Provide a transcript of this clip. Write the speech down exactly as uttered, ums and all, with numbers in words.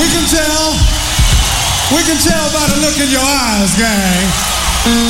can tell. We can tell by the look in your eyes, gang.